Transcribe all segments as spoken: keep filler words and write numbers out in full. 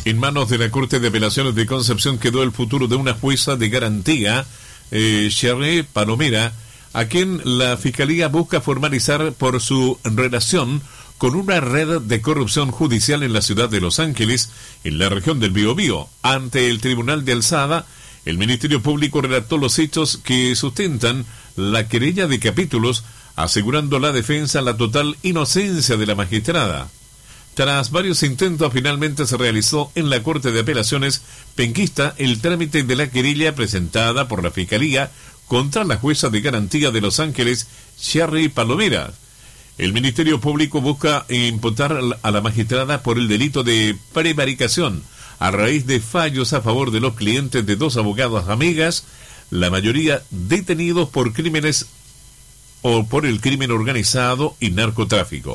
En manos de la Corte de Apelaciones de Concepción quedó el futuro de una jueza de garantía, eh, Sherry Palomera, a quien la Fiscalía busca formalizar por su relación con una red de corrupción judicial en la ciudad de Los Ángeles, en la región del Biobío. Ante el Tribunal de Alzada, el Ministerio Público relató los hechos que sustentan la querella de capítulos, asegurando la defensa la total inocencia de la magistrada. Tras varios intentos, finalmente se realizó en la Corte de Apelaciones penquista el trámite de la querella presentada por la Fiscalía contra la jueza de garantía de Los Ángeles, Sherry Palomera. El Ministerio Público busca imputar a la magistrada por el delito de prevaricación, a raíz de fallos a favor de los clientes de dos abogadas amigas, la mayoría detenidos por crímenes o por el crimen organizado y narcotráfico.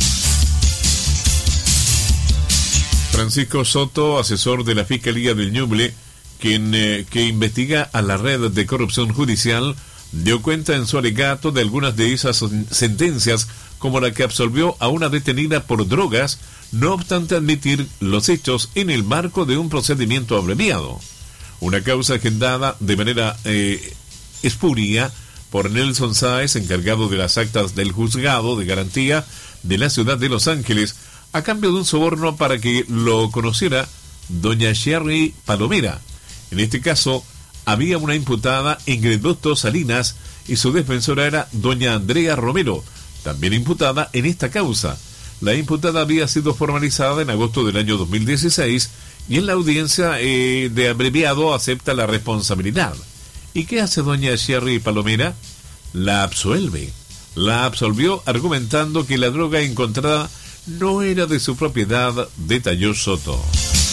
Francisco Soto, asesor de la Fiscalía del Ñuble, quien eh, que investiga a la red de corrupción judicial, dio cuenta en su alegato de algunas de esas sentencias, como la que absolvió a una detenida por drogas, no obstante admitir los hechos en el marco de un procedimiento abreviado. Una causa agendada de manera eh, espuria por Nelson Sáez, encargado de las actas del juzgado de garantía de la ciudad de Los Ángeles, a cambio de un soborno para que lo conociera doña Sherry Palomera. En este caso, había una imputada, Ingrid Bustos Salinas, y su defensora era doña Andrea Romero, también imputada en esta causa. La imputada había sido formalizada en agosto del año dos mil dieciséis y en la audiencia eh, de abreviado acepta la responsabilidad. ¿Y qué hace doña Sherry Palomera? La absuelve. La absolvió argumentando que la droga encontrada no era de su propiedad, detalló Soto.